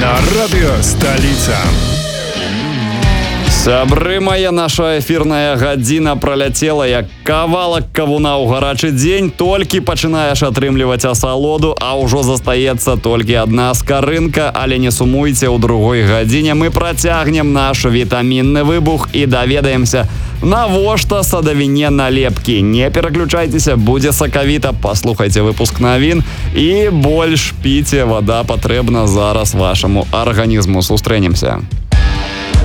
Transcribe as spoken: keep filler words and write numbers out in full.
на радыё сталіца. Сябры мае, наша эфірная гадзіна праляцела як кавалак кавуна ў гарачы дзень. Толькі пачынаеш атрымліваць асалоду, а ўжо застаецца толькі адна скарынка. Але не сумуйце, у другой гадзіне мы працягнем наш вітамінны выбух і даведаемся, навошта садавіне налепкі. Не пераключайцеся, будзе сакавіта. Паслухайце выпуск навін і больш піце, вада патрэбна зараз вашаму арганізму. Сустрэнемся.